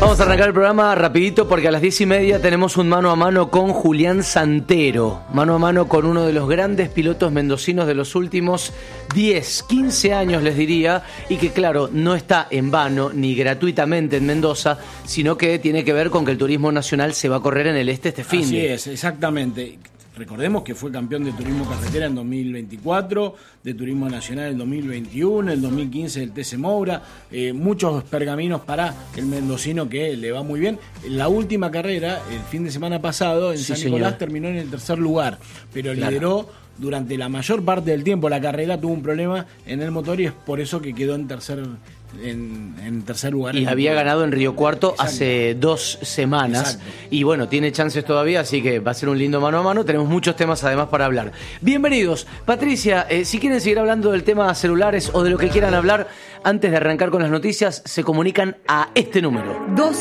Vamos a arrancar el programa rapidito porque a las 10:30 tenemos un mano a mano con Julián Santero. Mano a mano con uno de los grandes pilotos mendocinos de los últimos 10, 15 años, les diría. Y que, claro, no está en vano ni gratuitamente en Mendoza, sino que tiene que ver con que el turismo nacional se va a correr en el este fin de. Así es, exactamente. Recordemos que fue campeón de turismo carretera en 2024, de turismo nacional en 2021, en 2015 del TC Moura, muchos pergaminos para el mendocino que le va muy bien. La última carrera, el fin de semana pasado, en San Nicolás, terminó en el tercer lugar, pero lideró durante la mayor parte del tiempo la carrera, tuvo un problema en el motor y es por eso que quedó en tercer lugar. Y había ganado en Río Cuarto. Exacto. Hace 2 semanas. Exacto. Y bueno, tiene chances todavía, así que va a ser un lindo mano a mano. Tenemos muchos temas además para hablar. Bienvenidos. Patricia, si quieren seguir hablando del tema celulares o de lo que quieran hablar, antes de arrancar con las noticias, se comunican a este número.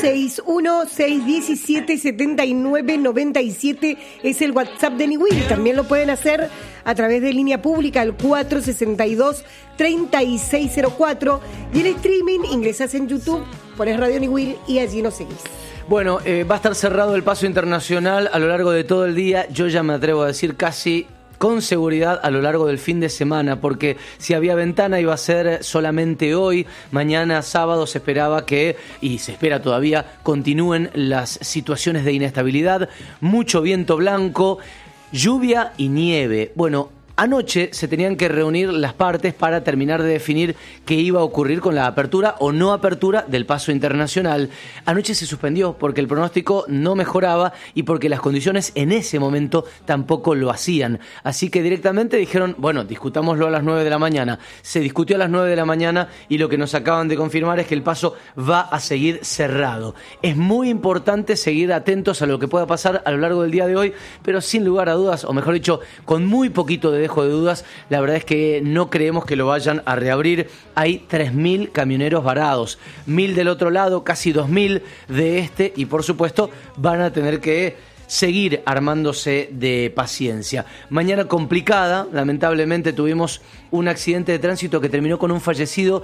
261-617-7997 es el WhatsApp de Niwil. También lo pueden hacer a través de línea pública al 462-3604. Y el streaming, ingresas en YouTube, pones Radio Niwil y allí nos seguís. Bueno, va a estar cerrado el paso internacional a lo largo de todo el día. Yo ya me atrevo a decir casi con seguridad a lo largo del fin de semana, porque si había ventana iba a ser solamente hoy. Mañana sábado se esperaba que, y se espera todavía, continúen las situaciones de inestabilidad, mucho viento blanco, lluvia y nieve. Bueno, anoche se tenían que reunir las partes para terminar de definir qué iba a ocurrir con la apertura o no apertura del paso internacional. Anoche se suspendió porque el pronóstico no mejoraba y porque las condiciones en ese momento tampoco lo hacían. Así que directamente dijeron, bueno, discutámoslo a las 9 de la mañana. Se discutió a las 9 de la mañana y lo que nos acaban de confirmar es que el paso va a seguir cerrado. Es muy importante seguir atentos a lo que pueda pasar a lo largo del día de hoy, pero sin lugar a dudas, o mejor dicho, con muy poquito de dejo de dudas, la verdad es que no creemos que lo vayan a reabrir. Hay 3.000 camioneros varados, 1.000 del otro lado, casi 2.000 de este, y por supuesto van a tener que seguir armándose de paciencia. Mañana complicada, lamentablemente tuvimos un accidente de tránsito que terminó con un fallecido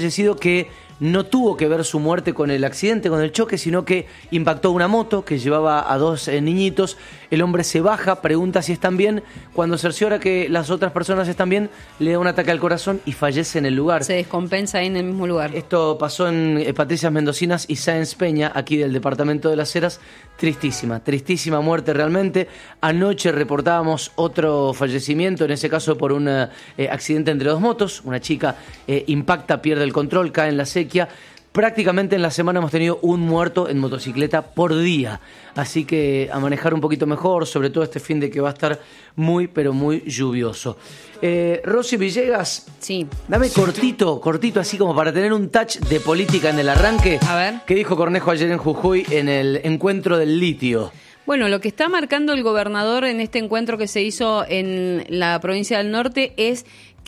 que no tuvo que ver su muerte con el accidente, con el choque, sino que impactó una moto que llevaba a 2 niñitos. El hombre se baja, pregunta si están bien. Cuando cerciora que las otras personas están bien, le da un ataque al corazón y fallece en el lugar. Se descompensa ahí en el mismo lugar. Esto pasó en Patricias Mendocinas y Sáenz Peña, aquí del departamento de Las Heras. Tristísima muerte realmente. Anoche reportábamos otro fallecimiento, en ese caso por un accidente entre 2 motos. Una chica impacta, pierde el control, cae en la sequía. Prácticamente en la semana hemos tenido un muerto en motocicleta por día. Así que a manejar un poquito mejor, sobre todo este fin de que va a estar muy, pero muy lluvioso. Rosy Villegas, sí. Dame cortito, así como para tener un touch de política en el arranque. A ver. ¿Qué dijo Cornejo ayer en Jujuy en el encuentro del litio? Bueno, lo que está marcando el gobernador en este encuentro que se hizo en la provincia del norte es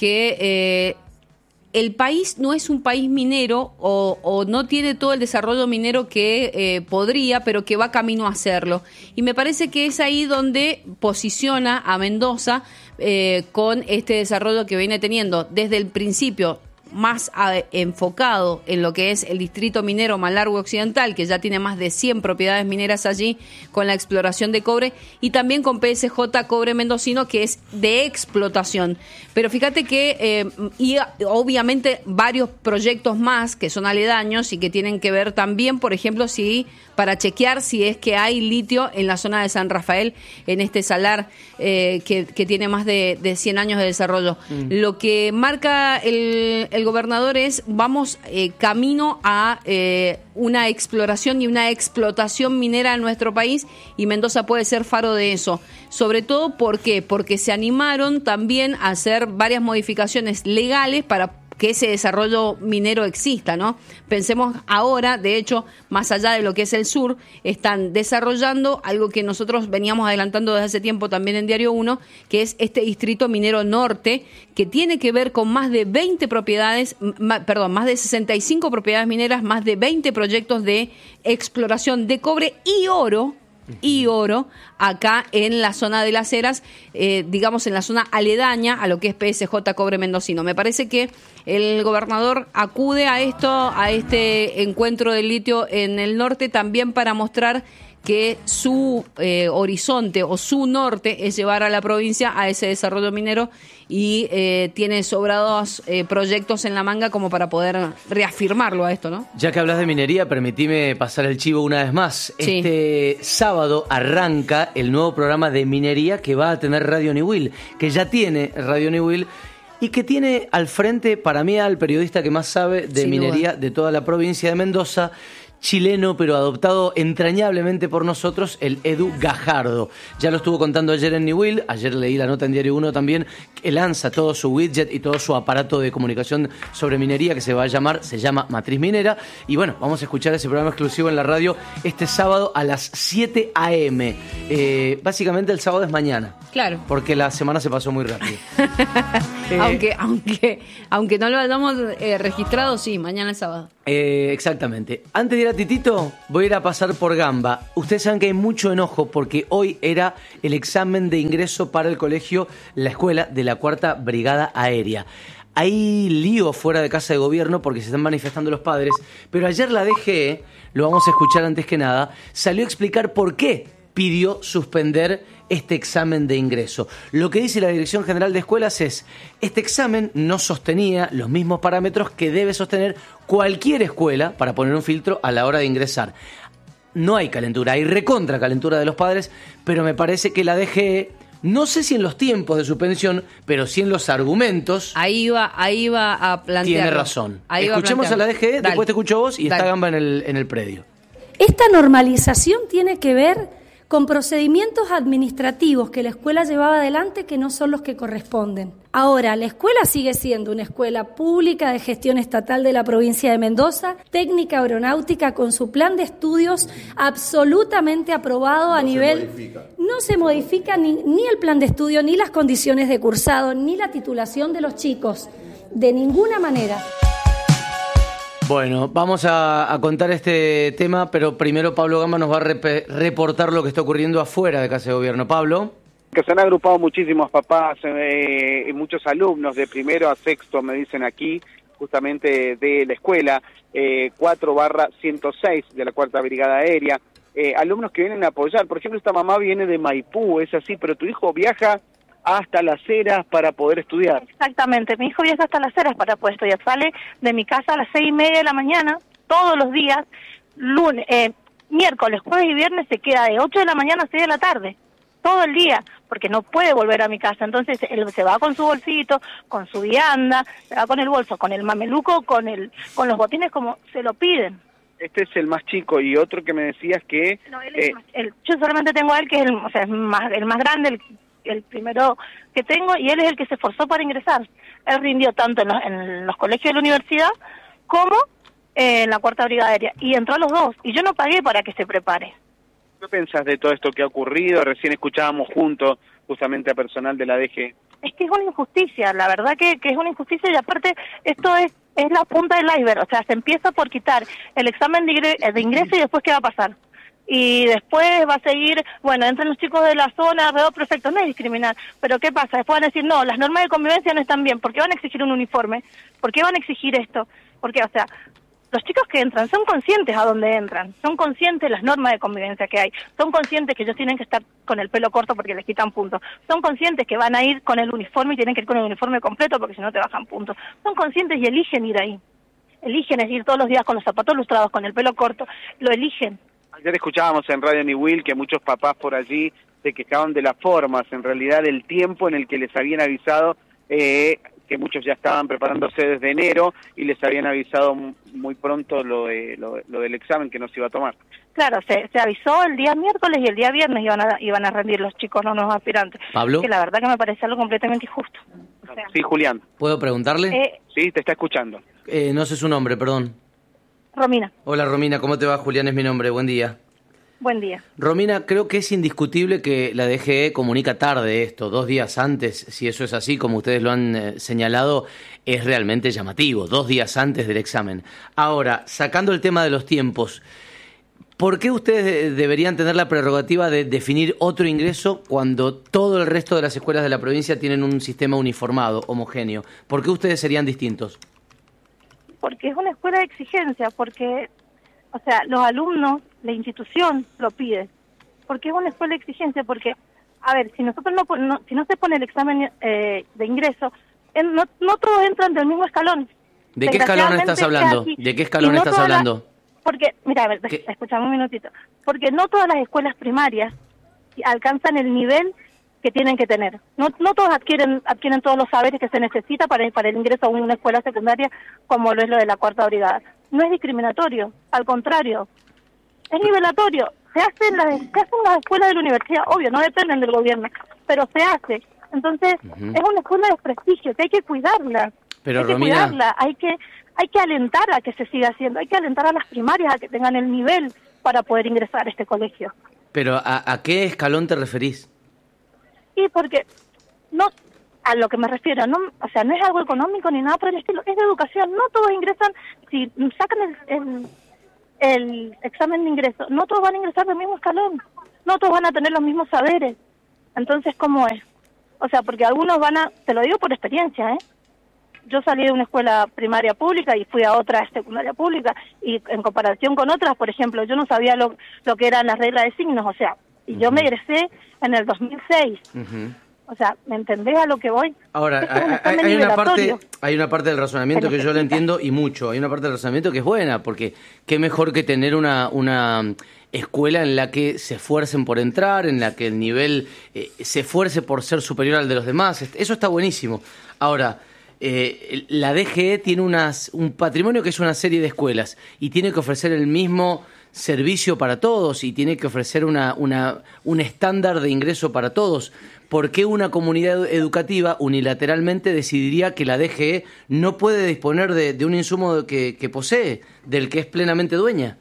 que el país no es un país minero o no tiene todo el desarrollo minero que podría, pero que va camino a hacerlo. Y me parece que es ahí donde posiciona a Mendoza con este desarrollo que viene teniendo desde el principio, más enfocado en lo que es el distrito minero Malargüe Occidental, que ya tiene más de 100 propiedades mineras allí con la exploración de cobre, y también con PSJ Cobre Mendocino, que es de explotación. Pero fíjate que, y obviamente varios proyectos más que son aledaños y que tienen que ver también, por ejemplo, para chequear si es que hay litio en la zona de San Rafael, en este salar que tiene más de 100 años de desarrollo. Lo que marca el gobernador es, vamos camino a una exploración y una explotación minera en nuestro país, y Mendoza puede ser faro de eso. Sobre todo, ¿por qué? Porque se animaron también a hacer varias modificaciones legales para que ese desarrollo minero exista, ¿no? Pensemos ahora, de hecho, más allá de lo que es el sur, están desarrollando algo que nosotros veníamos adelantando desde hace tiempo también en Diario 1, que es este distrito minero norte, que tiene que ver con más de 20 propiedades, más de 65 propiedades mineras, más de 20 proyectos de exploración de cobre y oro, y Oro, acá en la zona de Las Heras, digamos en la zona aledaña a lo que es PSJ Cobre Mendocino. Me parece que el gobernador acude a este encuentro del litio en el norte también para mostrar que su horizonte o su norte es llevar a la provincia a ese desarrollo minero y tiene sobrados proyectos en la manga como para poder reafirmarlo a esto, ¿no? Ya que hablas de minería, permitime pasar el chivo una vez más. Sí. Este sábado arranca el nuevo programa de minería que va a tener Radio Niwil, que ya tiene Radio Niwil y que tiene al frente, para mí, al periodista que más sabe de Sin minería duda. de toda la provincia de Mendoza, chileno, pero adoptado entrañablemente por nosotros, el Edu Gajardo. Ya lo estuvo contando ayer en Niwil, ayer leí la nota en Diario 1 también, que lanza todo su widget y todo su aparato de comunicación sobre minería que se llama Matriz Minera. Y bueno, vamos a escuchar ese programa exclusivo en la radio este sábado a las 7 a.m. Básicamente el sábado es mañana. Claro. Porque la semana se pasó muy rápido. Aunque no lo hayamos registrado, sí, mañana es sábado. Exactamente. Antes de ir a Titito, voy a ir a pasar por Gamba. Ustedes saben que hay mucho enojo porque hoy era el examen de ingreso para el colegio, la escuela de la 4ª Brigada Aérea. Hay lío fuera de Casa de Gobierno porque se están manifestando los padres, pero ayer la DGE, lo vamos a escuchar antes que nada, salió a explicar por qué pidió suspender este examen de ingreso. Lo que dice la Dirección General de Escuelas es: este examen no sostenía los mismos parámetros que debe sostener cualquier escuela para poner un filtro a la hora de ingresar. No hay calentura, hay recontra calentura de los padres, pero me parece que la DGE, no sé si en los tiempos de suspensión, pero sí en los argumentos, Ahí iba a plantear. tiene razón. Escuchemos a la DGE, Dale. después te escucho vos y está Dale. Gamba en el predio. Esta normalización tiene que ver con procedimientos administrativos que la escuela llevaba adelante que no son los que corresponden. Ahora, la escuela sigue siendo una escuela pública de gestión estatal de la provincia de Mendoza, técnica aeronáutica con su plan de estudios absolutamente aprobado a nivel... No se modifica ni el plan de estudio, ni las condiciones de cursado, ni la titulación de los chicos, de ninguna manera. Bueno, vamos a contar este tema, pero primero Pablo Gamba nos va a reportar lo que está ocurriendo afuera de Casa de Gobierno. Pablo. Que se han agrupado muchísimos papás y muchos alumnos de primero a sexto, me dicen aquí, justamente de la escuela, 4/106 de la 4ª Brigada Aérea, alumnos que vienen a apoyar. Por ejemplo, esta mamá viene de Maipú, es así, pero tu hijo viaja hasta Las Heras para poder estudiar. Exactamente, mi hijo viaja hasta Las Heras para poder estudiar, sale de mi casa a las 6:30 de la mañana, todos los días, miércoles, jueves y viernes se queda de 8 de la mañana a 6 de la tarde, todo el día, porque no puede volver a mi casa. Entonces él se va con su bolsito, con su vianda, se va con el bolso, con el mameluco, con los botines como se lo piden. Este es el más chico, y otro que me decías que... No, yo solamente tengo a él, que es el más grande, el primero que tengo, y él es el que se esforzó para ingresar. Él rindió tanto en los colegios de la universidad como en la 4ª Brigada Aérea, y entró a los dos, y yo no pagué para que se prepare. ¿Qué pensás de todo esto que ha ocurrido? Recién escuchábamos juntos justamente a personal de la DG. Es que es una injusticia, la verdad que es una injusticia, y aparte esto es la punta del iceberg, o sea, se empieza por quitar el examen de ingreso y después ¿qué va a pasar? Y después va a seguir, bueno, entran los chicos de la zona alrededor, perfecto, no es discriminar, pero ¿qué pasa? Después van a decir, no, las normas de convivencia no están bien, ¿por qué van a exigir un uniforme? ¿Por qué van a exigir esto? Porque, o sea, los chicos que entran son conscientes a dónde entran, son conscientes de las normas de convivencia que hay, son conscientes que ellos tienen que estar con el pelo corto porque les quitan puntos, son conscientes que van a ir con el uniforme y tienen que ir con el uniforme completo porque si no te bajan puntos, son conscientes y eligen ir ahí, eligen ir todos los días con los zapatos lustrados, con el pelo corto, lo eligen. Ayer escuchábamos en Radio Niwil que muchos papás por allí se quejaban de las formas, en realidad del tiempo en el que les habían avisado, que muchos ya estaban preparándose desde enero y les habían avisado muy pronto lo del examen que no se iba a tomar. Claro, se avisó el día miércoles y el día viernes iban a rendir los chicos, no los aspirantes. Pablo. Que la verdad que me parece algo completamente injusto. O sea, Sí, Julián. ¿Puedo preguntarle? Sí, te está escuchando. No sé su nombre, perdón. Romina, Hola Romina, ¿cómo te va? Julián es mi nombre, buen día. buen día. Romina, creo que es indiscutible que la DGE comunica tarde esto, 2 días antes. Si eso es así, como ustedes lo han señalado, es realmente llamativo, 2 días antes del examen. Ahora, sacando el tema de los tiempos, ¿Por qué ustedes deberían tener la prerrogativa de definir otro ingreso cuando todo el resto de las escuelas de la provincia tienen un sistema uniformado, homogéneo? ¿Por qué ustedes serían distintos? Porque es una escuela de exigencia, porque, o sea, los alumnos, la institución lo pide, porque es una escuela de exigencia, porque, a ver, si nosotros si no se pone el examen de ingreso, no todos entran del mismo escalón. ¿De qué escalón estás hablando? ¿De qué escalón estás hablando? Porque, mira, a ver, escuchame un minutito. Porque no todas las escuelas primarias alcanzan el nivel que tienen que tener. No todos adquieren todos los saberes que se necesita para el ingreso a una escuela secundaria, como lo es lo de la cuarta brigada. No es discriminatorio, al contrario, es nivelatorio. Se hacen las escuelas de la universidad, obvio, no dependen del gobierno, pero se hace. Entonces, es una escuela de prestigio, que hay que cuidarla. Pero, hay que Romina, cuidarla, hay que alentar a que se siga haciendo, hay que alentar a las primarias a que tengan el nivel para poder ingresar a este colegio. Pero ¿a qué escalón te referís? Y porque, no, a lo que me refiero, no, o sea, no es algo económico ni nada por el estilo, es de educación. No todos ingresan, si sacan el examen de ingreso, no todos van a ingresar del mismo escalón, no todos van a tener los mismos saberes. Entonces, ¿cómo es? O sea, porque algunos te lo digo por experiencia, Yo salí de una escuela primaria pública y fui a otra secundaria pública, y en comparación con otras, por ejemplo, yo no sabía lo que eran las reglas de signos, o sea, y yo me egresé en el 2006. O sea, ¿me entendés a lo que voy? Ahora, hay una parte del razonamiento que yo le entiendo y mucho. Hay una parte del razonamiento que es buena, porque qué mejor que tener una escuela en la que se esfuercen por entrar, en la que el nivel se esfuerce por ser superior al de los demás. Eso está buenísimo. Ahora, la DGE tiene un patrimonio que es una serie de escuelas y tiene que ofrecer el mismo servicio para todos y tiene que ofrecer un estándar de ingreso para todos. ¿Por qué una comunidad educativa unilateralmente decidiría que la DGE no puede disponer de un insumo que posee, del que es plenamente dueña?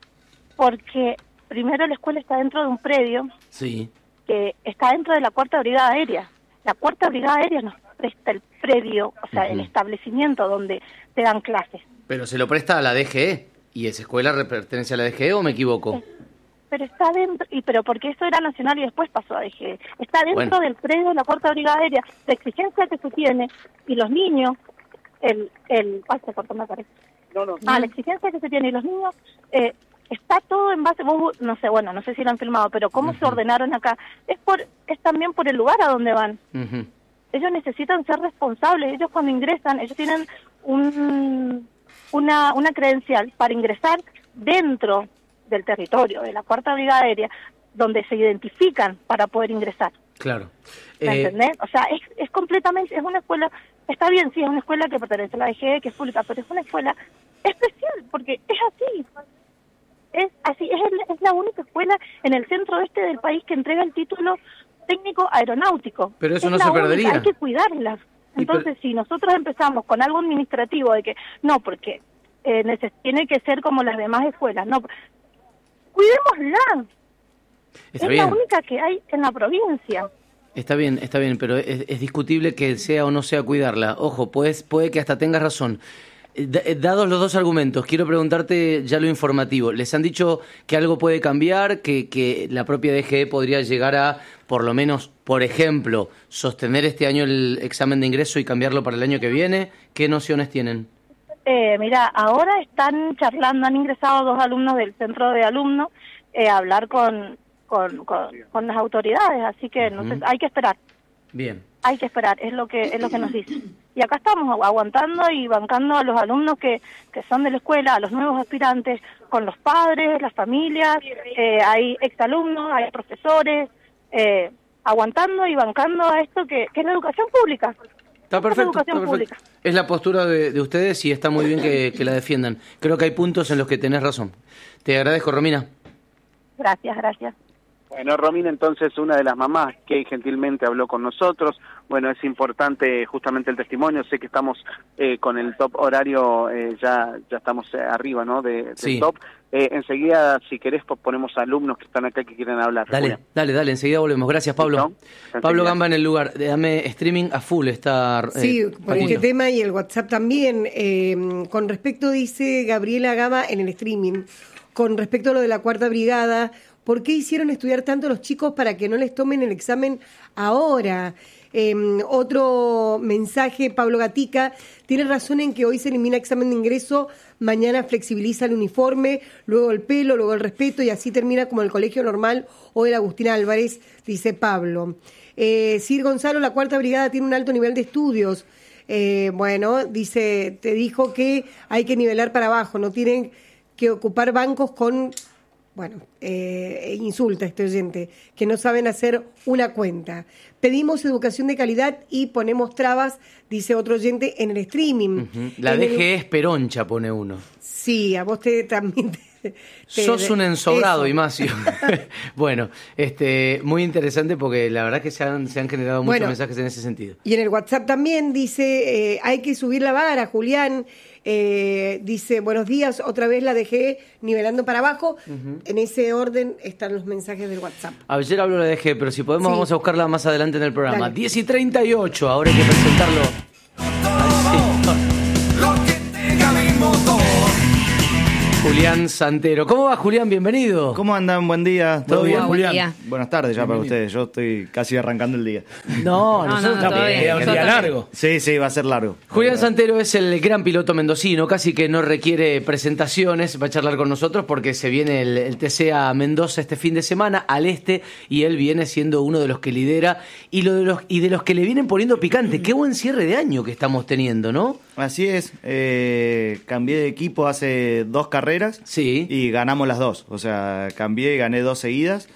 Porque primero la escuela está dentro de un predio que está dentro de la cuarta brigada aérea. La cuarta brigada aérea nos presta el predio, o sea, el establecimiento donde te dan clases. Pero se lo presta a la DGE, ¿y esa escuela pertenece a la DGE o me equivoco? Pero está dentro, pero porque eso era nacional y después pasó a DGE. Está dentro del predio de la cuarta brigada aérea. La exigencia que se tiene, y los niños, se cortó una pared. La exigencia que se tiene y los niños, está todo en base, no sé si lo han filmado, pero cómo se ordenaron acá, es también por el lugar a donde van. Ellos necesitan ser responsables. Ellos cuando ingresan, ellos tienen una credencial para ingresar dentro del territorio de la cuarta brigada aérea, donde se identifican para poder ingresar. Claro. ¿Me entendés? O sea, es completamente, es una escuela, está bien, sí, es una escuela que pertenece a la DGE, que es pública, pero es una escuela especial, porque es así. Es así, es la única escuela en el centro oeste del país que entrega el título técnico aeronáutico. Pero eso no se perdería. Hay que cuidarlas. Entonces, si nosotros empezamos con algo administrativo de que, no, porque tiene que ser como las demás escuelas, no, cuidémosla. Es la única que hay en la provincia. Está bien, pero es discutible que sea o no sea cuidarla. Ojo, puede que hasta tengas razón. Dados los dos argumentos, quiero preguntarte ya lo informativo. ¿Les han dicho que algo puede cambiar, que la propia DGE podría llegar a, por lo menos, por ejemplo, sostener este año el examen de ingreso y cambiarlo para el año que viene? ¿Qué nociones tienen? Mira, ahora están charlando, han ingresado 2 alumnos del centro de alumnos a hablar con las autoridades, así que no sé, hay que esperar. Bien. Hay que esperar, es lo que nos dicen. Y acá estamos aguantando y bancando a los alumnos que son de la escuela, a los nuevos aspirantes, con los padres, las familias, hay exalumnos, hay profesores, aguantando y bancando a esto que es la educación pública. Está perfecto. Es la postura de ustedes y está muy bien que la defiendan. Creo que hay puntos en los que tenés razón. Te agradezco, Romina. Gracias. Bueno, Romina, entonces, una de las mamás que gentilmente habló con nosotros. Bueno, es importante justamente el testimonio. Sé que estamos con el top horario, ya estamos arriba, ¿no? Del top. Enseguida, si querés, ponemos alumnos que están acá que quieren hablar. Dale, enseguida volvemos. Gracias, Pablo. Pablo Gamba en el lugar. Dame streaming a full. Está, sí, por este tema y el WhatsApp también. Con respecto, dice Gabriela Gama en el streaming, con respecto a lo de la 4ª Brigada, ¿por qué hicieron estudiar tanto los chicos para que no les tomen el examen ahora? Otro mensaje, Pablo Gatica, tiene razón en que hoy se elimina examen de ingreso, mañana flexibiliza el uniforme, luego el pelo, luego el respeto y así termina como el colegio normal o el Agustín Álvarez, dice Pablo. Sir Gonzalo, la 4ª Brigada tiene un alto nivel de estudios. Bueno, dice, te dijo que hay que nivelar para abajo, no tienen que ocupar bancos con... Bueno, insulta a este oyente, que no saben hacer una cuenta. Pedimos educación de calidad y ponemos trabas, dice otro oyente, en el streaming. La DGE es peroncha, pone uno. Sí, a vos también sos un ensobrado, Imacio. Bueno, muy interesante porque la verdad que se han generado muchos mensajes en ese sentido. Y en el WhatsApp también dice, hay que subir la vara, Julián. Dice, buenos días, otra vez la dejé nivelando para abajo. En ese orden están los mensajes del WhatsApp. Ayer hablo de la dejé, pero si podemos vamos a buscarla más adelante en el programa. 10:38, ahora hay que presentarlo. Julián Santero. ¿Cómo va, Julián? Bienvenido. ¿Cómo andan? Buen día. ¿Todo bien, Julián? Día. Buenas tardes ya para ustedes. Yo estoy casi arrancando el día. No, el día largo. Sí, va a ser largo. Julián Santero es el gran piloto mendocino, casi que no requiere presentaciones, va a charlar con nosotros porque se viene el TC a Mendoza este fin de semana, al este, y él viene siendo uno de los que lidera y de los que le vienen poniendo picante. Qué buen cierre de año que estamos teniendo, ¿no? Así es. Cambié de equipo hace 2 carreras y ganamos las 2. O sea, cambié y gané 2 seguidas.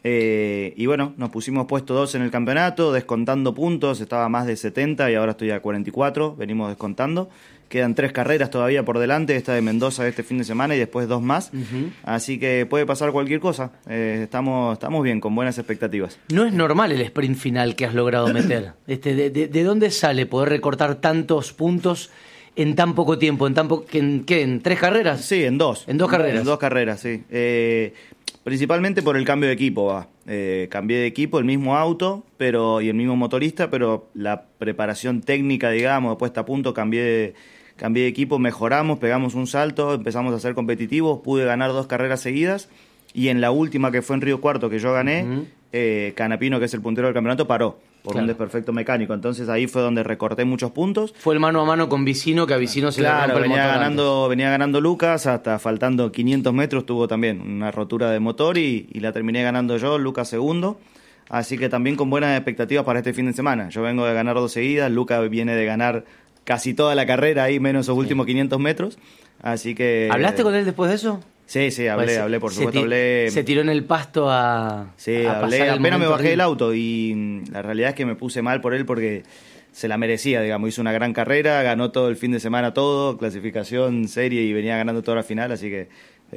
Y bueno, nos pusimos puesto 2 en el campeonato, descontando puntos. Estaba más de 70 y ahora estoy a 44. Venimos descontando. Quedan 3 carreras todavía por delante. Esta de Mendoza este fin de semana y después 2 más. Así que puede pasar cualquier cosa. Estamos bien, con buenas expectativas. No es normal el sprint final que has logrado meter. ¿De dónde sale poder recortar tantos puntos en tan poco tiempo? ¿En 3 carreras? Sí, en 2. En 2 carreras. En 2 carreras, sí. Principalmente por el cambio de equipo. Cambié de equipo, el mismo auto y el mismo motorista, pero la preparación técnica, digamos, puesta a punto, cambié de equipo, mejoramos, pegamos un salto, empezamos a ser competitivos, pude ganar 2 carreras seguidas y en la última que fue en Río Cuarto que yo gané, Canapino, que es el puntero del campeonato, paró por un desperfecto mecánico. Entonces ahí fue donde recorté muchos puntos. Fue el mano a mano con Vicino, que a Vicino se le rompe el motor. Venía ganando Lucas, hasta faltando 500 metros tuvo también una rotura de motor y la terminé ganando yo, Lucas segundo. Así que también con buenas expectativas para este fin de semana. Yo vengo de ganar 2 seguidas, Lucas viene de ganar casi toda la carrera ahí, menos esos últimos 500 metros. Así que... ¿Hablaste con él después de eso? Sí, hablé, por supuesto, hablé. Se tiró en el pasto a... Sí, hablé, apenas me bajé del auto y la realidad es que me puse mal por él porque se la merecía, digamos, hizo una gran carrera, ganó todo el fin de semana todo, clasificación, serie y venía ganando toda la final, así que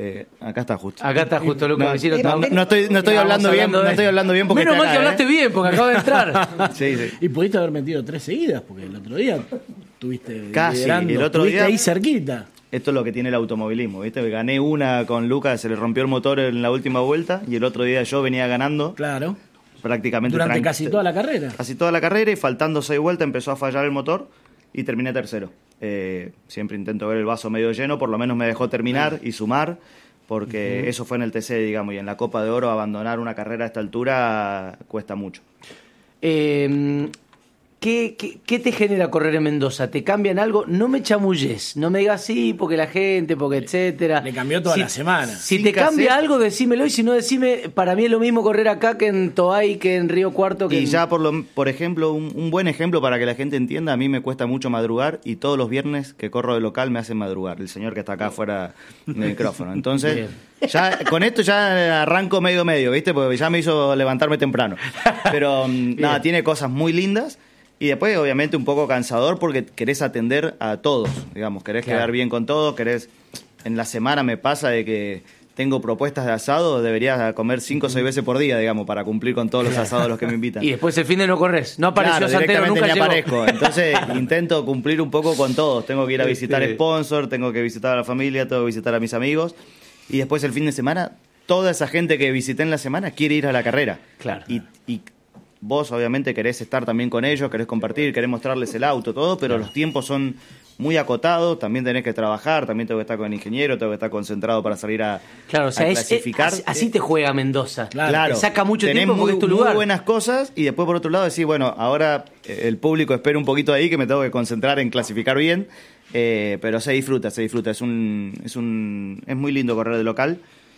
acá está justo. Acá está justo, Lucas. No estoy hablando bien, no estoy hablando bien porque menos mal que hablaste bien, porque acabo de entrar. Sí. Y pudiste haber metido 3 seguidas, porque el otro día tuviste casi, el otro día ahí cerquita. Esto es lo que tiene el automovilismo, ¿viste? Gané una con Lucas, se le rompió el motor en la última vuelta y el otro día yo venía ganando. Claro. Prácticamente durante casi toda la carrera. Casi toda la carrera y faltando 6 vueltas empezó a fallar el motor y terminé tercero. Siempre intento ver el vaso medio lleno, por lo menos me dejó terminar y sumar, porque eso fue en el TC, digamos, y en la Copa de Oro abandonar una carrera a esta altura cuesta mucho. ¿Qué te genera correr en Mendoza? ¿Te cambian algo? No me chamulles, no me digas sí, porque la gente, porque etcétera. Le cambió toda la semana. Si te cambia algo, decímelo, y si no, decime, para mí es lo mismo correr acá que en Toay, que en Río Cuarto. Y ya, por ejemplo, un buen ejemplo para que la gente entienda, a mí me cuesta mucho madrugar y todos los viernes que corro de local me hacen madrugar, el señor que está acá afuera del micrófono. Entonces, ya con esto ya arranco medio, ¿viste? Porque ya me hizo levantarme temprano. Pero nada, tiene cosas muy lindas. Y después, obviamente, un poco cansador porque querés atender a todos, digamos, querés quedar bien con todos, en la semana me pasa de que tengo propuestas de asado, debería comer 5 o 6 veces por día, digamos, para cumplir con todos los asados a los que me invitan. Y después el fin de no corres. No apareció Santero, nunca ni llegó. aparezco. Entonces intento cumplir un poco con todos. Tengo que ir a visitar sponsor, tengo que visitar a la familia, tengo que visitar a mis amigos. Y después el fin de semana, toda esa gente que visité en la semana quiere ir a la carrera. Claro. Y vos obviamente querés estar también con ellos, querés compartir, querés mostrarles el auto, todo, pero los tiempos son muy acotados, también tenés que trabajar, también tengo que estar con el ingeniero, tengo que estar concentrado para salir a clasificar. Así te juega Mendoza. Claro. Te saca mucho tenés tiempo porque es tu lugar. Muy buenas cosas y después por otro lado decís, bueno, ahora el público espera un poquito ahí que me tengo que concentrar en clasificar bien, pero se disfruta. Es muy lindo correr de local.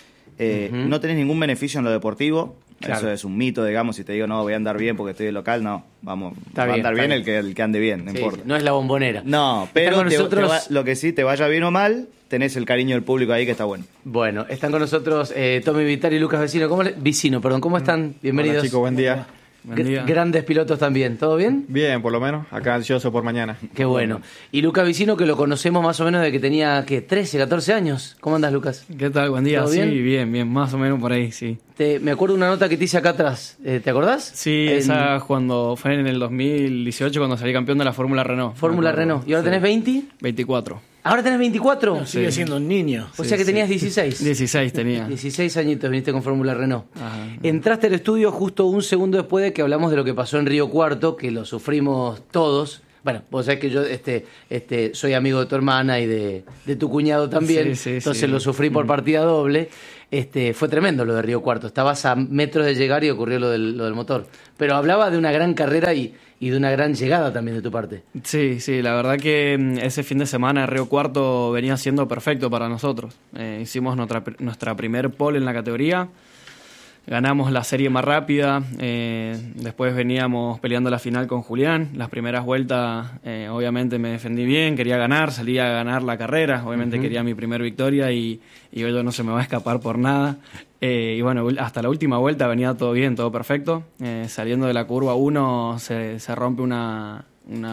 No tenés ningún beneficio en lo deportivo. Claro. Eso es un mito, digamos. Si te digo, no, voy a andar bien porque estoy de local, no. Va a andar bien el que ande bien, no importa. No es la bombonera. No, pero lo que sí, te vaya bien o mal, tenés el cariño del público ahí que está bueno. Bueno, están con nosotros Tommy Vitari y Lucas Vecino. ¿Cómo están? Bienvenidos. Hola, chicos, buen día. Grandes pilotos también, ¿todo bien? Bien, por lo menos, acá ansioso por mañana. Qué bueno. Y Lucas Vicino, que lo conocemos más o menos de que tenía, 13, 14 años. ¿Cómo andas, Lucas? ¿Qué tal? Buen día. ¿Todo bien? Sí, bien, más o menos por ahí, sí. Me acuerdo una nota que te hice acá atrás, ¿te acordás? Sí, esa cuando fue en el 2018 cuando salí campeón de la Fórmula Renault. Fórmula Renault. ¿Y ahora tenés 20? 24. ¿Ahora tenés 24? No, sigue siendo un niño. O sea que tenías 16. 16 tenía. 16 añitos viniste con Fórmula Renault. Ajá. Entraste al estudio justo un segundo después de que hablamos de lo que pasó en Río Cuarto, que lo sufrimos todos. Bueno, vos sabés que yo soy amigo de tu hermana y de tu cuñado también, entonces lo sufrí por partida doble. Fue tremendo lo de Río Cuarto, estabas a metros de llegar y ocurrió lo del motor. Pero hablaba de una gran carrera y de una gran llegada también de tu parte. Sí, la verdad que ese fin de semana Río Cuarto venía siendo perfecto para nosotros. Hicimos nuestra primer pole en la categoría. Ganamos la serie más rápida, después veníamos peleando la final con Julián. Las primeras vueltas, obviamente me defendí bien, quería ganar, salí a ganar la carrera, obviamente quería mi primer victoria y hoy no se me va a escapar por nada. Y bueno, hasta la última vuelta venía todo bien, todo perfecto. Saliendo de la curva 1 se rompe una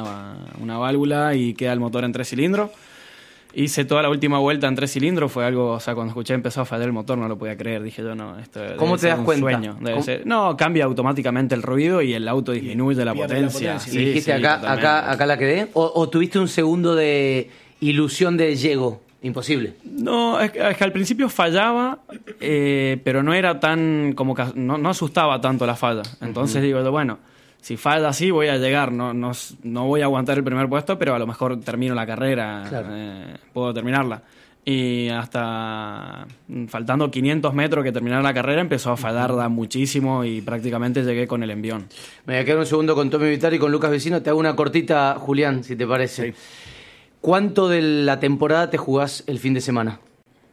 válvula y queda el motor en 3 cilindros. Hice toda la última vuelta en 3 cilindros, fue algo, o sea, cuando escuché empezó a fallar el motor no lo podía creer, dije yo, no, esto ¿Cómo te das cuenta? Sueño, no, cambia automáticamente el ruido y el auto disminuye la potencia. Y dijiste, acá la quedé, o tuviste un segundo de ilusión de llego, imposible. No, es que al principio fallaba, pero no era tan, como que no asustaba tanto la falla, entonces digo, bueno, si falla así voy a llegar, no voy a aguantar el primer puesto, pero a lo mejor termino la carrera, claro. Puedo terminarla. Y hasta faltando 500 metros que terminar la carrera empezó a fallar muchísimo y prácticamente llegué con el envión. Me voy a quedar un segundo con Tommy Vitari y con Lucas Vecino. Te hago una cortita, Julián, si te parece. Sí. ¿Cuánto de la temporada te jugás el fin de semana?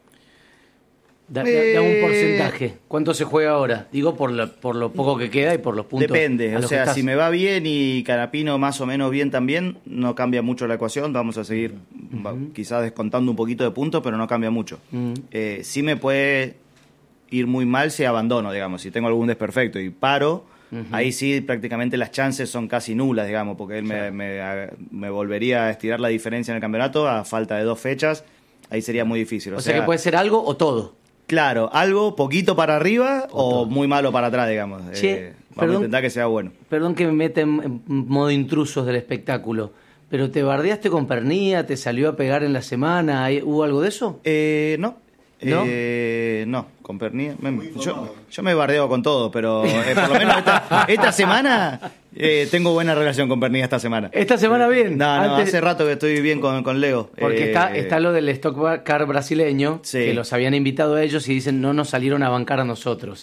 Da un porcentaje. ¿Cuánto se juega ahora? Digo por lo poco que queda y por los puntos. Depende, o sea, si me va bien y Canapino más o menos bien también, no cambia mucho la ecuación, vamos a seguir quizás descontando un poquito de puntos, pero no cambia mucho. Sí me puede ir muy mal si abandono, digamos, si tengo algún desperfecto y paro, ahí sí prácticamente las chances son casi nulas, digamos, porque él me volvería a estirar la diferencia en el campeonato a falta de 2 fechas, ahí sería muy difícil. O sea que puede ser algo o todo. Claro, algo poquito para arriba o muy malo para atrás, digamos. Vamos a intentar que sea bueno. Perdón que me meta en modo intrusos del espectáculo, pero ¿te bardeaste con Pernía? ¿Te salió a pegar en la semana? ¿Hubo algo de eso? No. ¿No? No, con Pernía. Yo me bardeo con todo, pero por lo menos esta semana tengo buena relación con Pernía esta semana. ¿Esta semana bien? No, hace rato que estoy bien con Leo. Porque está lo del Stock Car brasileño, que los habían invitado a ellos y dicen no nos salieron a bancar a nosotros.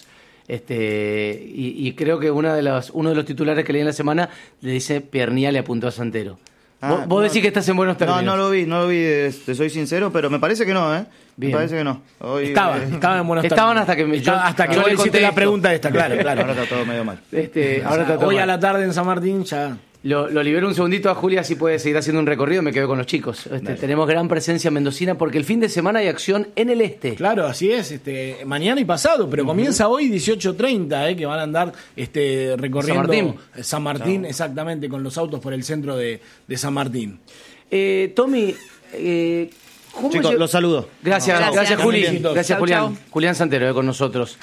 Y creo que uno de los titulares que leí en la semana le dice Pernía le apuntó a Santero. Vos decís que estás en buenos términos. No lo vi, te soy sincero, pero me parece que no, Bien. Me parece que no. Hoy, estaban en buenos términos. Estaban hasta que yo le hiciste la pregunta esta, claro. Ahora está todo medio mal. Hoy a la tarde en San Martín ya... Lo libero un segundito a Julia, así puede seguir haciendo un recorrido, me quedo con los chicos. Tenemos gran presencia mendocina porque el fin de semana hay acción en el este. Claro, así es, mañana y pasado, pero comienza hoy 18:30, que van a andar recorriendo San Martín, exactamente, con los autos por el centro de San Martín. Tommy, Chicos, los saludo. Gracias, Gracias. gracias Juli. Besitos. Gracias, Chau, Julián. chau. Julián Santero, con nosotros.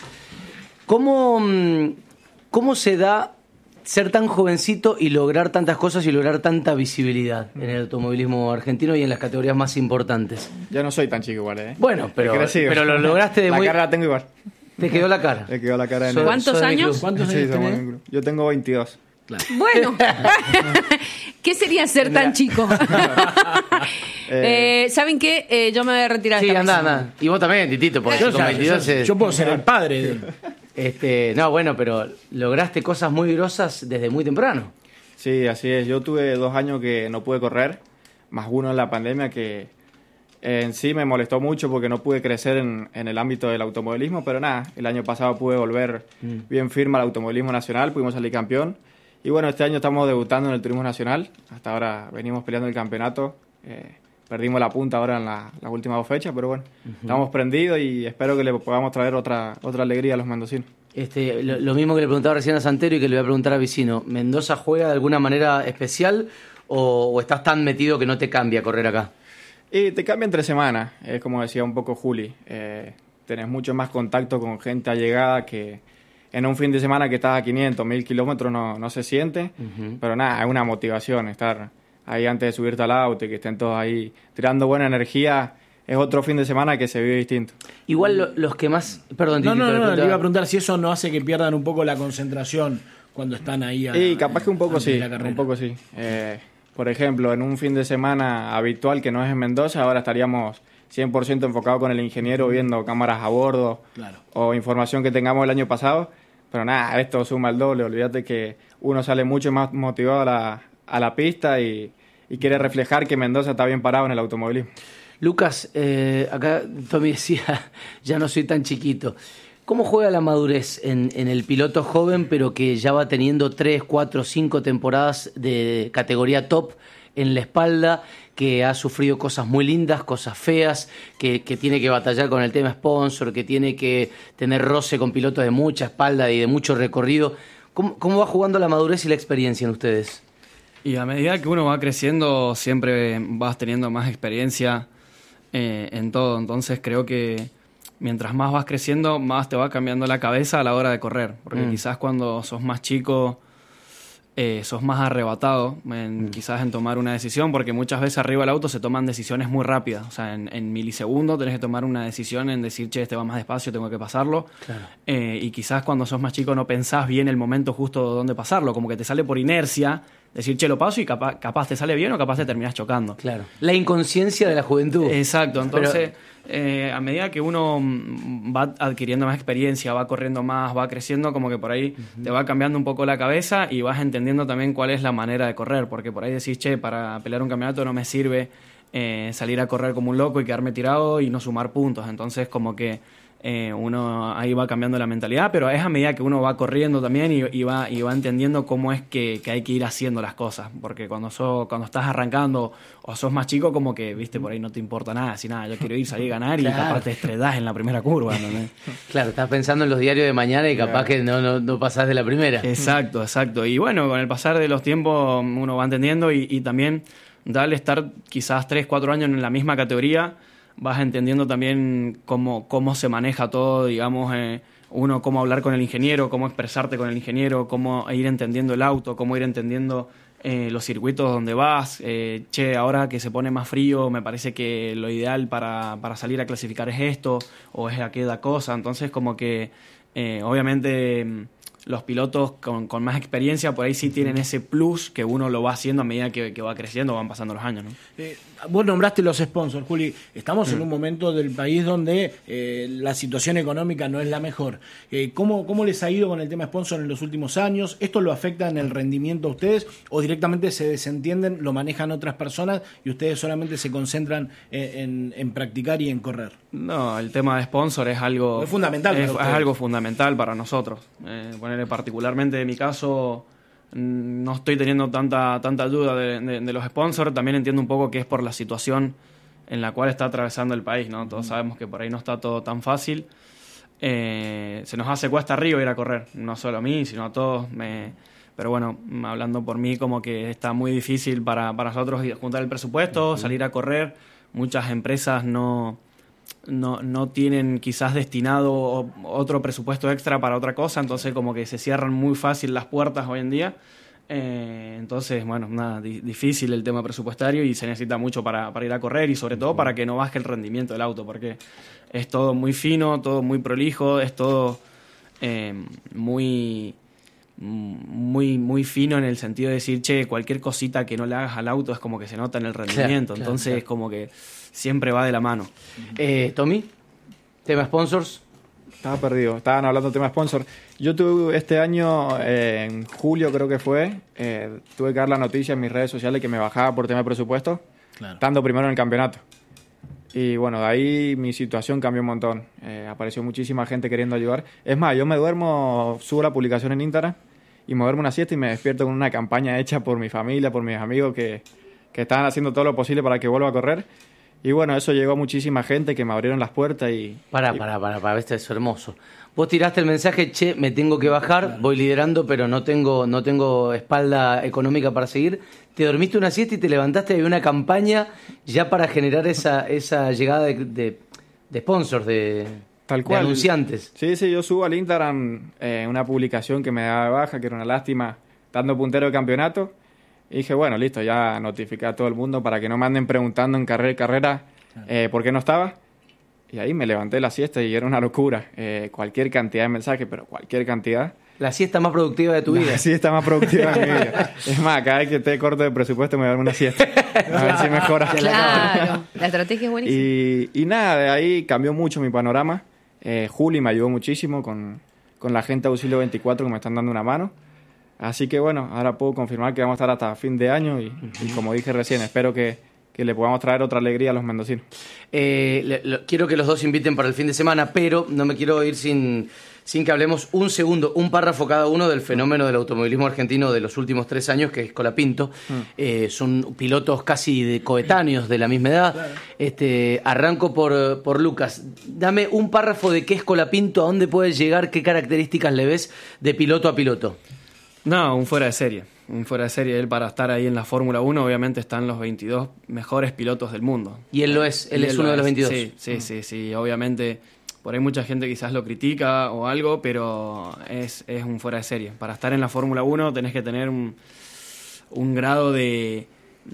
¿Cómo se da ser tan jovencito y lograr tantas cosas y lograr tanta visibilidad en el automovilismo argentino y en las categorías más importantes? Yo no soy tan chico igual, ¿eh? Bueno, pero He crecido. lo lograste de la muy... cara la tengo igual. Te quedó la cara. Me quedó la cara de Sos- negro. ¿Cuántos sos de mi años? club. ¿Cuántos Sí, años somos tenés? un grupo. Yo tengo 22. Bueno, ¿qué sería ser tan chico? ¿Saben qué? Yo me voy a retirar. Sí, esta anda, vez. anda. Y vos también, Titito, porque Yo, con 22 es- yo puedo ser el padre de... No, bueno, pero lograste cosas muy grosas desde muy temprano. Sí, así es. Yo tuve 2 años que no pude correr, más uno en la pandemia que en sí me molestó mucho porque no pude crecer en el ámbito del automovilismo, pero nada, el año pasado pude volver bien firme al automovilismo nacional, pudimos salir campeón. Y bueno, este año estamos debutando en el turismo nacional, hasta ahora venimos peleando el campeonato, perdimos la punta ahora en las últimas 2 fechas, pero bueno, estamos prendidos y espero que le podamos traer otra alegría a los mendocinos. Lo mismo que le preguntaba recién a Santero y que le voy a preguntar a Vicino. ¿Mendoza juega de alguna manera especial o estás tan metido que no te cambia correr acá? Y te cambia entre semanas, es como decía un poco Juli, tenés mucho más contacto con gente allegada que en un fin de semana que estás a 500, 1000 kilómetros no se siente, pero nada, es una motivación estar ahí antes de subirte al auto y que estén todos ahí tirando buena energía, es otro fin de semana que se vive distinto. Igual los que más... Perdón, No, Titito, le iba a preguntaba. preguntar si eso no hace que pierdan un poco la concentración cuando están ahí. Y capaz que un poco antes de sí, la carrera. un poco sí. Por ejemplo, en un fin de semana habitual que no es en Mendoza, ahora estaríamos 100% enfocados con el ingeniero viendo cámaras a bordo Claro. o información que tengamos el año pasado. Pero nada, esto suma el doble. Olvídate que uno sale mucho más motivado a la pista y quiere reflejar que Mendoza está bien parado en el automovilismo. Lucas, acá Tommy decía, ya no soy tan chiquito. ¿Cómo juega la madurez en el piloto joven, pero que ya va teniendo 3, 4, 5 temporadas de categoría top en la espalda, que ha sufrido cosas muy lindas, cosas feas, que tiene que batallar con el tema sponsor, que tiene que tener roce con pilotos de mucha espalda y de mucho recorrido? ¿Cómo va jugando la madurez y la experiencia en ustedes? Y a medida que uno va creciendo, siempre vas teniendo más experiencia en todo. Entonces creo que mientras más vas creciendo, más te va cambiando la cabeza a la hora de correr. Porque quizás cuando sos más chico, sos más arrebatado quizás en tomar una decisión, porque muchas veces arriba del auto se toman decisiones muy rápidas. O sea, en milisegundos tenés que tomar una decisión en decir, che, este va más despacio, tengo que pasarlo. Claro. Y quizás cuando sos más chico no pensás bien el momento justo donde pasarlo, como que te sale por inercia, decir, che, lo paso y capaz te sale bien o capaz te terminás chocando. Claro. La inconsciencia de la juventud. Exacto, entonces a medida que uno va adquiriendo más experiencia, va corriendo más, va creciendo, como que por ahí te va cambiando un poco la cabeza y vas entendiendo también cuál es la manera de correr, porque por ahí decís, che, para pelear un campeonato no me sirve salir a correr como un loco y quedarme tirado y no sumar puntos, entonces como que uno ahí va cambiando la mentalidad, pero es a medida que uno va corriendo también y va entendiendo cómo es que hay que ir haciendo las cosas, porque cuando estás arrancando o sos más chico, como que, viste, por ahí no te importa nada, así nada, yo quiero ir, salir a ganar y Claro. capaz te estrellás en la primera curva, ¿entendés? Claro, estás pensando en los diarios de mañana y capaz que no pasás de la primera. Exacto. Y bueno, con el pasar de los tiempos uno va entendiendo y también al estar quizás 3, 4 años en la misma categoría, vas entendiendo también cómo se maneja todo, digamos, uno cómo hablar con el ingeniero, cómo expresarte con el ingeniero, cómo ir entendiendo el auto, cómo ir entendiendo los circuitos donde vas. Che, ahora que se pone más frío, me parece que lo ideal para salir a clasificar es esto o es aquella cosa. Entonces, como que obviamente los pilotos con más experiencia por ahí sí tienen ese plus que uno lo va haciendo a medida que va creciendo, van pasando los años, ¿no? Vos nombraste los sponsors, Juli. Estamos en un momento del país donde la situación económica no es la mejor. ¿Cómo les ha ido con el tema sponsor en los últimos años? ¿Esto lo afecta en el rendimiento a ustedes o directamente se desentienden, lo manejan otras personas y ustedes solamente se concentran en practicar y en correr? No, el tema de sponsor es algo... Es fundamental para es ustedes. algo fundamental para nosotros. Ponerle particularmente en mi caso... No estoy teniendo tanta ayuda de los sponsors. También entiendo un poco que es por la situación en la cual está atravesando el país, ¿no? Todos sabemos que por ahí no está todo tan fácil. Se nos hace cuesta arriba ir a correr, no solo a mí, sino a todos. Pero bueno, hablando por mí, como que está muy difícil para nosotros juntar el presupuesto, salir a correr, muchas empresas no tienen quizás destinado otro presupuesto extra para otra cosa, entonces como que se cierran muy fácil las puertas hoy en día. Entonces, bueno, nada, difícil el tema presupuestario y se necesita mucho para ir a correr y sobre todo para que no baje el rendimiento del auto, porque es todo muy fino, todo muy prolijo, es todo muy fino en el sentido de decir, che, cualquier cosita que no le hagas al auto es como que se nota en el rendimiento, entonces es como que siempre va de la mano. Tommy, tema sponsors. Estaba perdido, estaban hablando de tema sponsor. Yo tuve este año, en julio creo que fue, tuve que dar la noticia en mis redes sociales que me bajaba por tema de presupuesto, estando primero en el campeonato. Y bueno, de ahí mi situación cambió un montón. Apareció muchísima gente queriendo ayudar. Es más, yo me duermo, subo la publicación en Instagram y me duermo una siesta y me despierto con una campaña hecha por mi familia, por mis amigos que estaban haciendo todo lo posible para que vuelva a correr. Y bueno, eso llegó a muchísima gente que me abrieron las puertas y... Para, esto es hermoso. Vos tiraste el mensaje, che, me tengo que bajar, voy liderando, pero no tengo espalda económica para seguir. Te dormiste una siesta y te levantaste y había una campaña ya para generar esa llegada de sponsors, de anunciantes. Sí, yo subo al Instagram una publicación que me daba de baja, que era una lástima, dando puntero de campeonato. Y dije, bueno, listo, ya notifiqué a todo el mundo para que no me anden preguntando en carrera por qué no estaba. Y ahí me levanté la siesta y era una locura. Cualquier cantidad de mensajes, pero cualquier cantidad. La siesta más productiva de tu vida. La siesta más productiva de mi vida. Es más, cada vez que esté corto de presupuesto me voy a dar una siesta. A ver si mejora. Claro, la estrategia es buenísima. Y nada, de ahí cambió mucho mi panorama. Juli me ayudó muchísimo con la gente de Auxilio 24 que me están dando una mano. Así que bueno, ahora puedo confirmar que vamos a estar hasta fin de año y como dije recién, espero que le podamos traer otra alegría a los mendocinos. Quiero que los dos inviten para el fin de semana, pero no me quiero ir sin que hablemos un segundo, un párrafo cada uno del fenómeno del automovilismo argentino de los últimos 3 años, que es Colapinto. Son pilotos casi de coetáneos, de la misma edad. Claro. Arranco por Lucas. Dame un párrafo de qué es Colapinto, a dónde puede llegar, qué características le ves de piloto a piloto. No, un fuera de serie. Él para estar ahí en la Fórmula 1 obviamente están los 22 mejores pilotos del mundo. Y él lo es, él es uno de los 22. Sí, obviamente por ahí mucha gente quizás lo critica o algo, pero es un fuera de serie. Para estar en la Fórmula 1 tenés que tener un grado de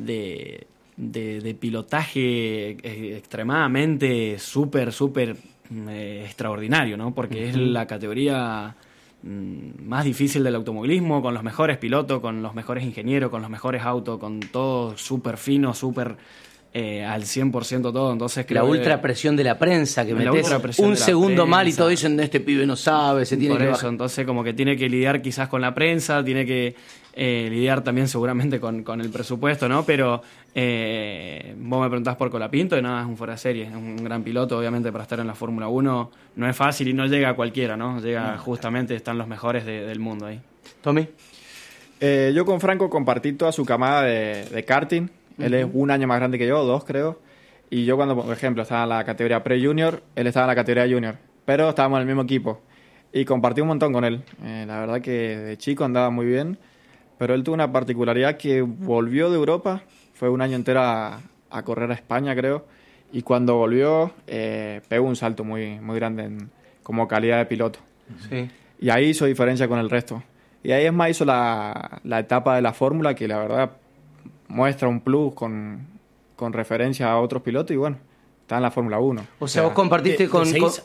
pilotaje extremadamente súper extraordinario, ¿no? Porque es la categoría más difícil del automovilismo, con los mejores pilotos, con los mejores ingenieros, con los mejores autos, con todo súper fino, súper al 100% todo. Entonces creo la ultra presión de la prensa, que metés un segundo mal y todos dicen, este pibe no sabe, se tiene por que eso, entonces como que tiene que lidiar quizás con la prensa, tiene que lidiar también seguramente con el presupuesto, ¿no? Pero vos me preguntás por Colapinto y nada, es un fuera de serie, es un gran piloto, obviamente para estar en la Fórmula 1 no es fácil y no llega a cualquiera, ¿no? Llega justamente, están los mejores del mundo ahí. Tommy. Yo con Franco compartí toda su camada de karting. Él es un año más grande que yo, 2 creo. Y yo cuando, por ejemplo, estaba en la categoría pre-junior, él estaba en la categoría junior. Pero estábamos en el mismo equipo. Y compartí un montón con él. La verdad que de chico andaba muy bien. Pero él tuvo una particularidad que volvió de Europa. Fue un año entero a correr a España, creo. Y cuando volvió, pegó un salto muy grande como calidad de piloto. Sí. Y ahí hizo diferencia con el resto. Y ahí es más hizo la etapa de la Fórmula, que la verdad muestra un plus con referencia a otros pilotos y bueno, está en la Fórmula 1. O sea, vos compartiste con...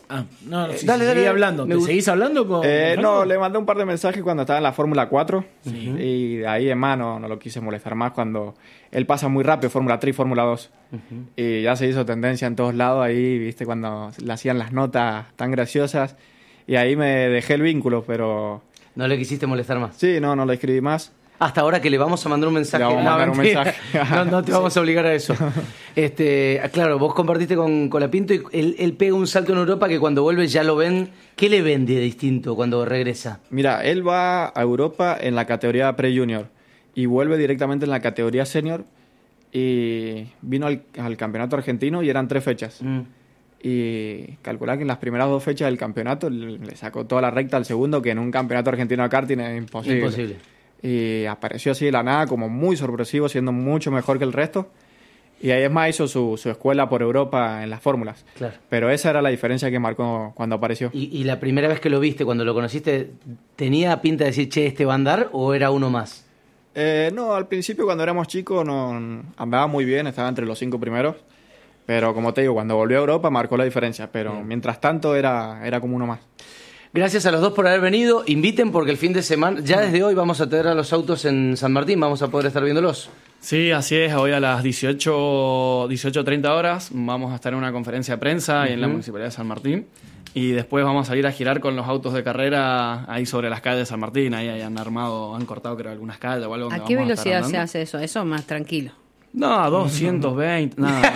Dale, hablando. ¿Te seguís hablando con...? No, le mandé un par de mensajes cuando estaba en la Fórmula 4 y de ahí en más no lo quise molestar más cuando él pasa muy rápido, Fórmula 3 y Fórmula 2. Y ya se hizo tendencia en todos lados ahí, viste, cuando le hacían las notas tan graciosas y ahí me dejé el vínculo, pero... ¿No le quisiste molestar más? Sí, no le escribí más. Hasta ahora que le vamos a mandar un mensaje. No te vamos a obligar a eso. Claro, vos compartiste con Colapinto y él pega un salto en Europa que cuando vuelve ya lo ven. ¿Qué le ven de distinto cuando regresa? Mira, él va a Europa en la categoría pre-junior y vuelve directamente en la categoría senior y vino al campeonato argentino y eran 3 fechas. Y calcular que en las primeras 2 fechas del campeonato le sacó toda la recta al segundo, que en un campeonato argentino de karting es imposible. Y apareció así de la nada, como muy sorpresivo, siendo mucho mejor que el resto. Y ahí es más hizo su escuela por Europa en las fórmulas. Claro. Pero esa era la diferencia que marcó cuando apareció. ¿Y la primera vez que lo viste, cuando lo conociste, tenía pinta de decir, che, ¿este va a andar o era uno más? No, al principio cuando éramos chicos no andaba muy bien, estaba entre los 5 primeros. Pero como te digo, cuando volvió a Europa marcó la diferencia. Pero mientras tanto era como uno más. Gracias a los dos por haber venido. Inviten porque el fin de semana, ya desde hoy vamos a tener a los autos en San Martín, vamos a poder estar viéndolos. Sí, así es. Hoy a las 18:30 horas vamos a estar en una conferencia de prensa ahí en la Municipalidad de San Martín. Y después vamos a salir a girar con los autos de carrera ahí sobre las calles de San Martín. Ahí han cortado creo algunas calles o algo. ¿A qué velocidad se hace eso? Eso más tranquilo. No, 220. Nada,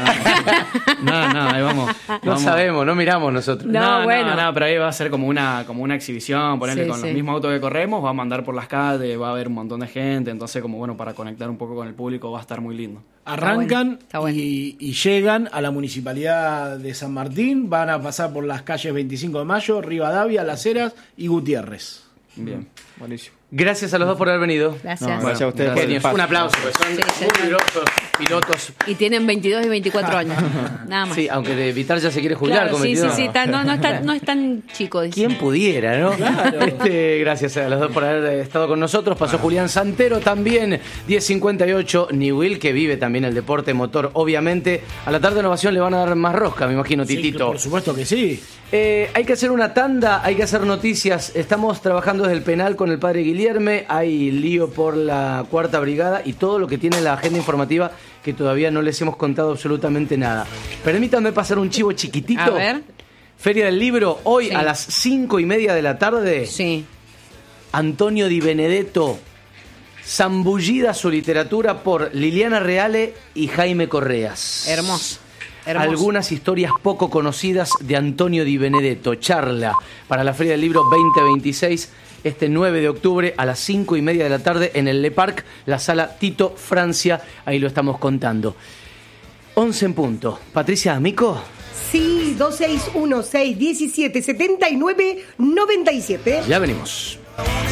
ahí vamos. No sabemos, no miramos nosotros. No, bueno. No, pero ahí va a ser como una exhibición, ponerle Sí, con los mismos autos que corremos, vamos a andar por las calles, va a haber un montón de gente, entonces como bueno, para conectar un poco con el público va a estar muy lindo. Arrancan Está bueno. y llegan a la Municipalidad de San Martín, van a pasar por las calles 25 de Mayo, Rivadavia, Las Heras y Gutiérrez. Bien. Buenísimo. Gracias a los dos por haber venido. Gracias. No, gracias a ustedes por el Genios. espacio. Un aplauso, pues son muy grosos pilotos. Y tienen 22 y 24 años. Nada más. Sí, aunque de Vitar ya se quiere jubilar Claro, con sí, 22. no es tan chico. Dice. ¿Quién pudiera, no? Claro. Gracias a los dos por haber estado con nosotros. Pasó Julián Santero también, 10:58. Newell, que vive también el deporte motor, obviamente. A la tarde de Innovación le van a dar más rosca, me imagino, Sí, Titito. por supuesto que sí. Hay que hacer una tanda, hay que hacer noticias. Estamos trabajando desde el penal con el padre Guilherme. Hay lío por la 4ª Brigada y todo lo que tiene la agenda informativa que todavía no les hemos contado absolutamente nada. Permítanme pasar un chivo chiquitito. A ver. Feria del Libro, hoy Sí. a las 5:30 de la tarde. Sí. Antonio Di Benedetto, zambullida su literatura por Liliana Reale y Jaime Correas. Hermoso. Algunas historias poco conocidas de Antonio Di Benedetto. Charla para la Feria del Libro 2026, este 9 de octubre a las 5:30 de la tarde en el Le Parc, la sala Tito Francia. Ahí lo estamos contando. 11 en punto. Patricia Amico. Sí, 2616177997. Ya venimos.